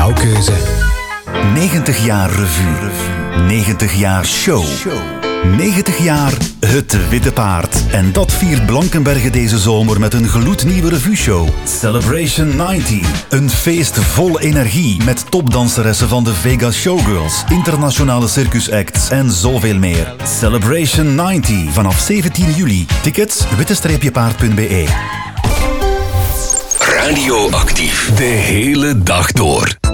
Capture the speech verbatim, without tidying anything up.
jouw keuze. negentig jaar revue. negentig jaar show. negentig jaar Het Witte Paard. En dat viert Blankenberge deze zomer met een gloednieuwe revue-show. Celebration negentig. Een feest vol energie met topdanseressen van de Vegas Showgirls, internationale circusacts en zoveel meer. Celebration negentig. Vanaf zeventien juli. Tickets witte paard punt be. Radioactief. De hele dag door.